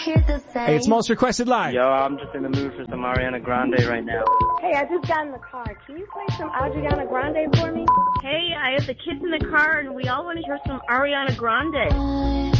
Hey, it's Most Requested Live. Yo, I'm just in the mood for some Ariana Grande right now. Hey, I just got in the car. Can you play some Adriana Grande for me? Hey, I have the kids in the car and we all want to hear some Ariana Grande.